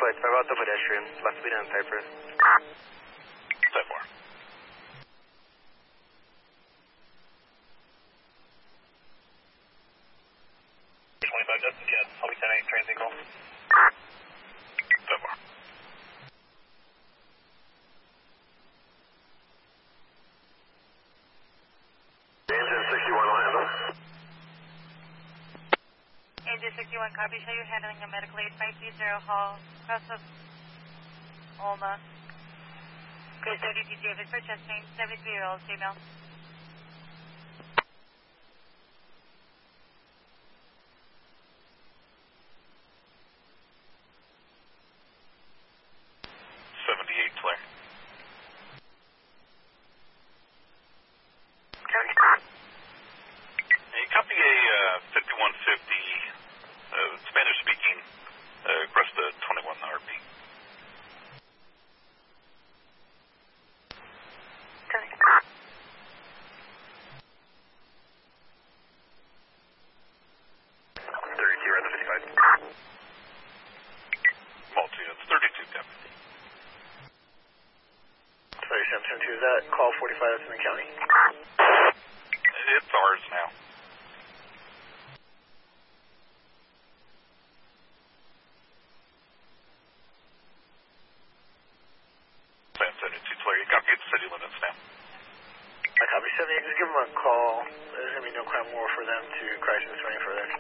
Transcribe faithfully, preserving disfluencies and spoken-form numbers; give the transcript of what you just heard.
Flight five Alpha pedestrian, left speed on Cypress. ten four. twenty-five Justin Cat, I'll be ten eight, transient call. ten four. Engine sixty-one will handle. Engine sixty-one, copy. Show you're handling a medical aid five three zero Hall, cross of Olma. Code thirty-two David for chest pain, seventy-three-year-old female. seventy-eight, clear. Hey, copy a uh, fifty-one fifty, uh, Spanish speaking, uh, Cresta twenty-one R P. thirty-two, right, the fifty-five. Multi, it's thirty-two deputy. thirty-seven seventy-two, is that call forty-five, that's in the county? It's ours now. Plan seventy-two, clear. You copy the city limits now. I copy seventy-eight, just give them a call. There's going to be no crime more for them to crisis or any further.